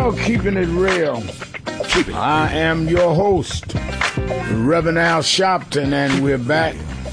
real, keeping it real. I am your host, Reverend Al Sharpton, and we're back.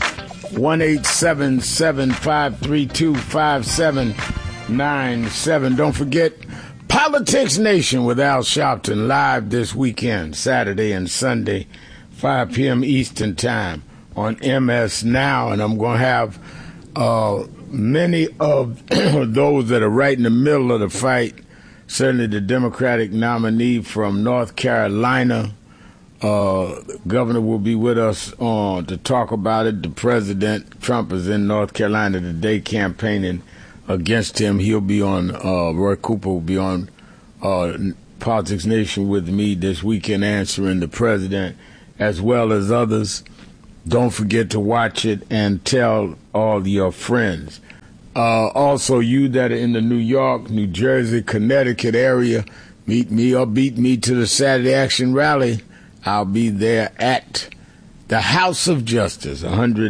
1-877-532-5797. Don't forget, Politics Nation with Al Sharpton live this weekend, Saturday and Sunday, 5 p.m. Eastern Time on MS Now. And I'm going to have many of those that are right in the middle of the fight. Certainly the Democratic nominee from North Carolina, governor will be with us to talk about it. The president, Trump, is in North Carolina today campaigning against him. He'll be on, Roy Cooper will be on Politics Nation with me this weekend answering the president as well as others. Don't forget to watch it and tell all your friends. Also, you that are in the New York, New Jersey, Connecticut area, meet me or beat me to the Saturday Action Rally. I'll be there at the House of Justice,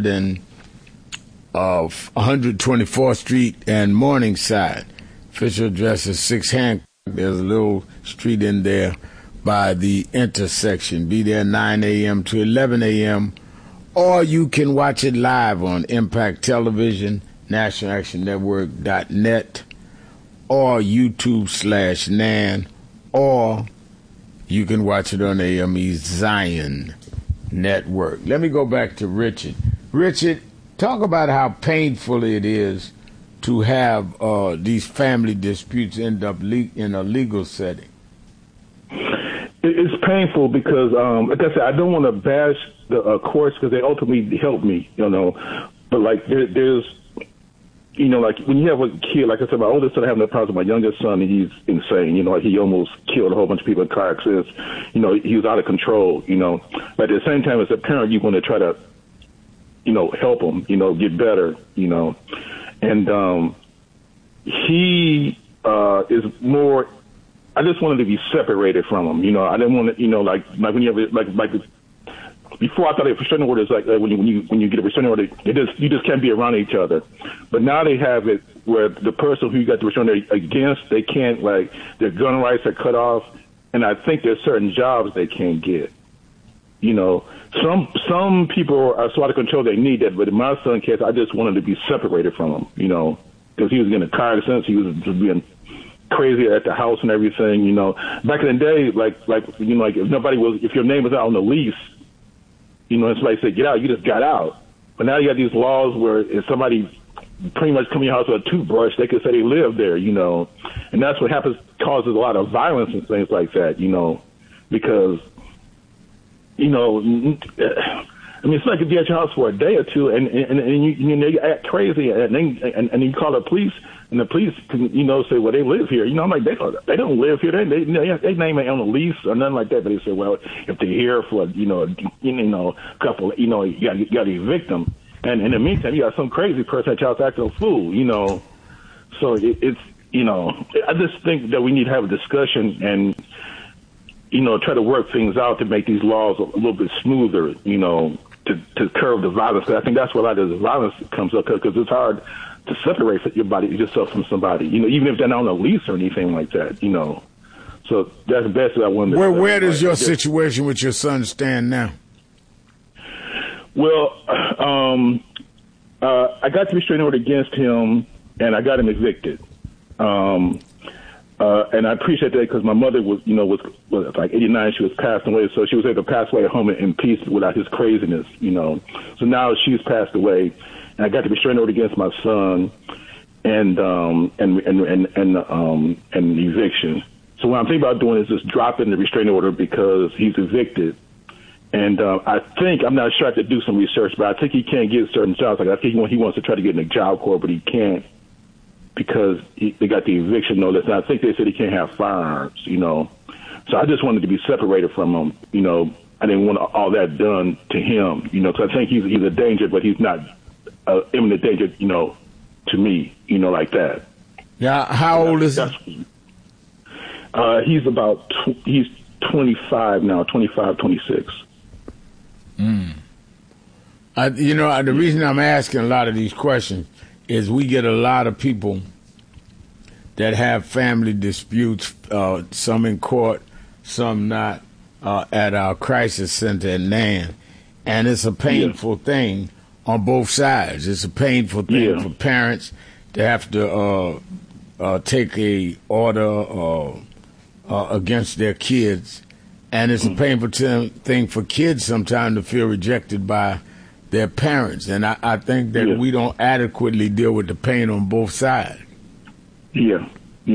124th Street and Morningside. Official address is 6 Hancock. There's a little street in there by the intersection. Be there 9 a.m. to 11 a.m. Or you can watch it live on Impact Television, NationalActionNetwork.net, or YouTube/NAN, or you can watch it on AME Zion Network. Let me go back to Richard. Richard, talk about how painful it is to have these family disputes end up in a legal setting. It's painful because, like I said, I don't want to bash the courts because they ultimately help me, But like there's, like when you have a kid, like I said, my oldest son having a problem with my youngest son, and he's insane. Like he almost killed a whole bunch of people in car accidents. He was out of control. But at the same time, as a parent, you want to try to, help him. Get better. And he is more. I just wanted to be separated from him. I didn't want to, like when you have like before I thought a restraining order is like when you get a restraining order, you just can't be around each other. But now they have it where the person who you got the restraining order against, they can't, like, their gun rights are cut off, and I think there's certain jobs they can't get. Some people are so out of control they need that, but in my son's case, I just wanted to be separated from him. Because he was getting a car accident, he was just being crazy at the house and everything. Back in the day, like if your name was out on the lease. It's like say, get out, you just got out. But now you got these laws where if somebody pretty much come in your house with a toothbrush, they could say they live there, and that's what happens, causes a lot of violence and things like that, because, it's like if you're at your house for a day or two and you act crazy and you call the police and the police can, say, well, they live here. I'm like, they don't live here. They name it on a lease or nothing like that. But they say, well, if they're here for, a couple, you got to evict them. And in the meantime, you got some crazy person at your house acting a fool, So it's, I just think that we need to have a discussion and, try to work things out to make these laws a little bit smoother, to curb the violence. 'Cause I think that's where a lot of the violence comes up, because it's hard to separate yourself from somebody, even if they're not on a lease or anything like that, So that's basically what I wanted to say. Where does your situation with your son stand now? Well, I got the restraining order against him, and I got him evicted. And I appreciate that because my mother was like 89. She was passing away, so she was able to pass away at home in peace without his craziness, So now she's passed away, and I got the restraining order against my son, and eviction. So what I'm thinking about doing is just dropping the restraining order because he's evicted. And I think, I'm not sure, I have to do some research, but I think he can't get certain jobs. Like I think he wants to try to get in the Job Corps, but he can't because they got the eviction notice. And I think they said he can't have firearms, So I just wanted to be separated from him, I didn't want all that done to him, because I think he's a danger, but he's not imminent danger, to me, like that. Yeah, how old is he? He's about, he's 25 now, 25, 26. The reason I'm asking a lot of these questions is we get a lot of people that have family disputes, some in court, some not, at our crisis center in Nan. And it's a painful thing on both sides. It's a painful thing for parents to have to take a order against their kids. And it's a painful thing for kids sometimes to feel rejected by their parents. And I think that we don't adequately deal with the pain on both sides. Yeah.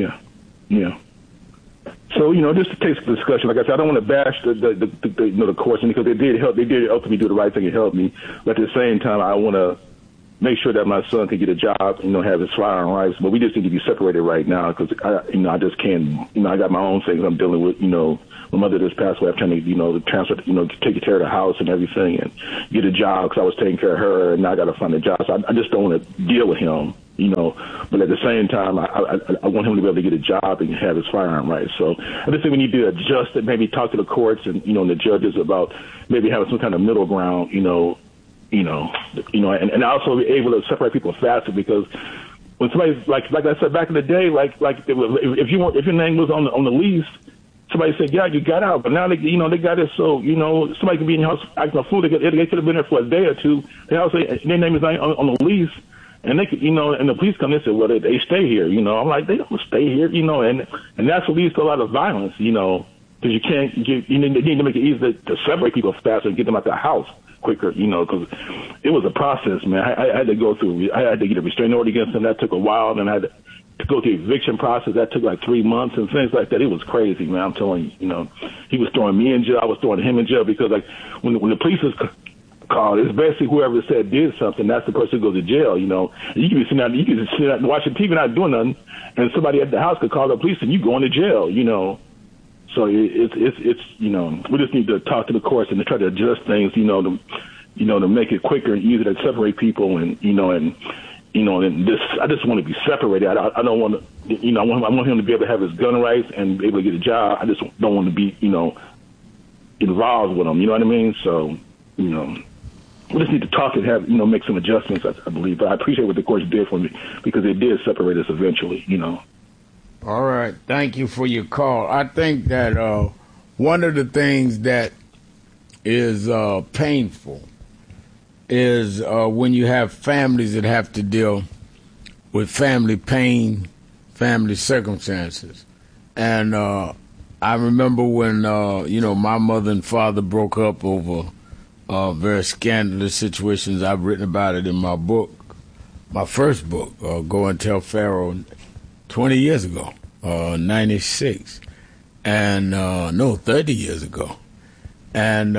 So, just to take some discussion, like I said, I don't want to bash the courts because they did help. They did ultimately do the right thing and help me. But at the same time, I want to make sure that my son can get a job, have his firearm rights. But we just need to be separated right now because, I just can't, I got my own things I'm dealing with, my mother just passed away. I'm trying to, transfer, take care of the house and everything and get a job because I was taking care of her and now I got to find a job. So I just don't want to deal with him, but at the same time, I want him to be able to get a job and have his firearm rights. So I just think we need to adjust it, maybe talk to the courts and, and the judges about maybe having some kind of middle ground, and also be able to separate people faster because when somebody like I said back in the day, if your name was on the lease, somebody said, yeah, you got out, but now they got it so somebody can be in your house acting a fool. They could have been there for a day or two. They also their name is on the lease, and they could, and the police come in and say, well, they stay here. I'm like, they don't stay here, and that's what leads to a lot of violence, because you can't they need to make it easy to separate people faster and get them out the house quicker, because it was a process, man. I had to go through. I had to get a restraining order against them. That took a while, and I had to go through the eviction process. That took like 3 months and things like that. It was crazy, man. I'm telling you, he was throwing me in jail. I was throwing him in jail because, like, when the police was called, it's basically whoever said did something. That's the person who goes to jail. You can be sitting out, watching TV, not doing nothing, and somebody at the house could call the police and you going to jail. So it's we just need to talk to the courts and to try to adjust things, to make it quicker and easier to separate people and and this, I just want to be separated. I don't want to, I want him to be able to have his gun rights and be able to get a job. I just don't want to be, involved with him. You know what I mean? So, we just need to talk and have, make some adjustments, I believe. But I appreciate what the courts did for me because they did separate us eventually, All right. Thank you for your call. I think that one of the things that is painful is when you have families that have to deal with family pain, family circumstances. And I remember when, my mother and father broke up over very scandalous situations. I've written about it in my book, my first book, Go and Tell Pharaoh, 20 years ago, 96. And, 30 years ago. And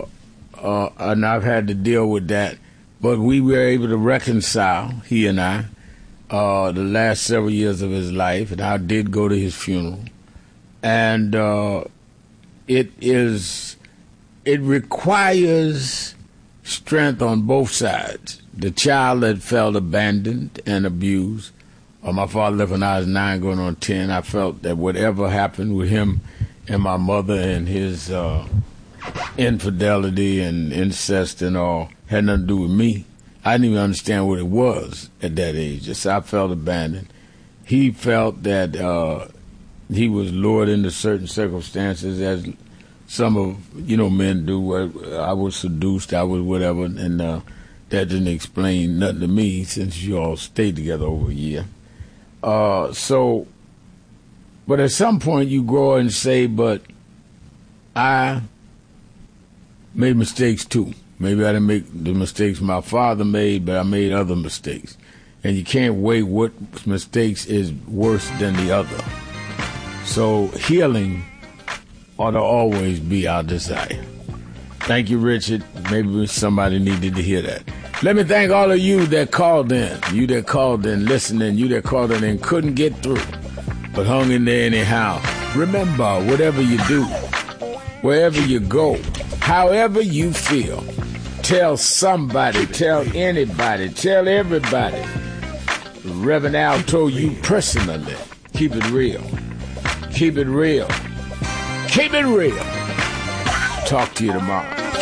I've had to deal with that. But we were able to reconcile, he and I, the last several years of his life, and I did go to his funeral. And it requires strength on both sides. The child that felt abandoned and abused, my father left when I was 9 going on 10. I felt that whatever happened with him and my mother and his infidelity and incest and all had nothing to do with me. I didn't even understand what it was at that age. Just I felt abandoned. He felt that he was lured into certain circumstances, as some of men do. Where I was seduced, I was whatever, and that didn't explain nothing to me since you all stayed together over a year. But at some point you grow and say, but I made mistakes too. Maybe I didn't make the mistakes my father made, but I made other mistakes. And you can't weigh what mistakes is worse than the other. So healing ought to always be our desire. Thank you, Richard. Maybe somebody needed to hear that. Let me thank all of you that called in, you that called in listening, you that called in and couldn't get through, but hung in there anyhow. Remember, whatever you do, wherever you go, however you feel, tell somebody, tell anybody, tell everybody. Reverend Al told you personally, keep it real. Keep it real. Keep it real. Talk to you tomorrow.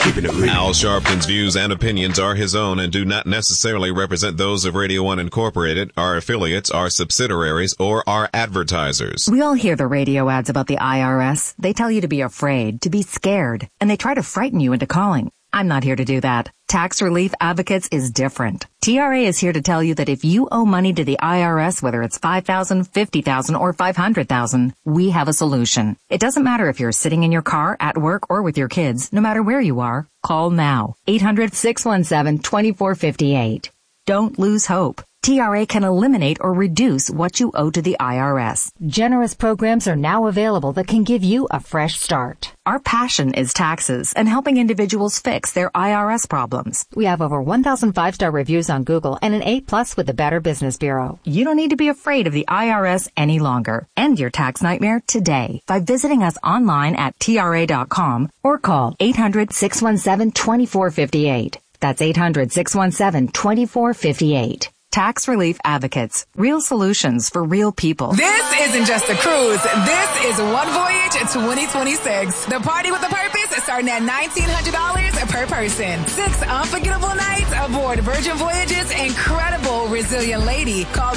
Keeping it real. Al Sharpton's views and opinions are his own and do not necessarily represent those of Radio 1 Incorporated, our affiliates, our subsidiaries, or our advertisers. We all hear the radio ads about the IRS. They tell you to be afraid, to be scared, and they try to frighten you into calling. I'm not here to do that. Tax Relief Advocates is different. TRA is here to tell you that if you owe money to the IRS, whether it's $5,000, $50,000, or $500,000, we have a solution. It doesn't matter if you're sitting in your car, at work, or with your kids. No matter where you are, call now. 800-617-2458. Don't lose hope. TRA can eliminate or reduce what you owe to the IRS. Generous programs are now available that can give you a fresh start. Our passion is taxes and helping individuals fix their IRS problems. We have over 1,000 5-star reviews on Google and an A+ with the Better Business Bureau. You don't need to be afraid of the IRS any longer. End your tax nightmare today by visiting us online at TRA.com or call 800-617-2458. That's 800-617-2458. Tax Relief Advocates. Real solutions for real people. This isn't just a cruise. This is One Voyage 2026. The party with a purpose starting at $1,900 per person. 6 unforgettable nights aboard Virgin Voyage's incredible Resilient Lady. Call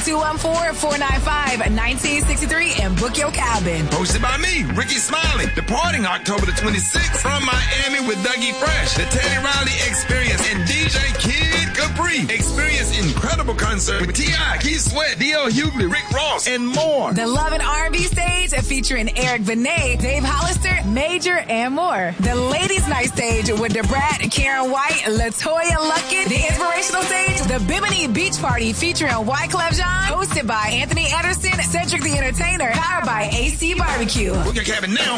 214-495-1963 and book your cabin. Hosted by me, Ricky Smiley. Departing October the 26th from Miami with Dougie Fresh, the Teddy Riley Experience, and DJ Kid Capri. Experience incredible concert with T.I., Keith Sweat, D.L. Hughley, Rick Ross, and more. The Love and R&B stage featuring Eric Benet, Dave Hollister, Major, and more. The Ladies Night stage with DeBrat, Karen White, LaToya Luckett. The inspirational stage, the Bimini Beach Party featuring Wyclef Jean, hosted by Anthony Anderson, Cedric the Entertainer, powered by AC Barbecue. Book your cabin now.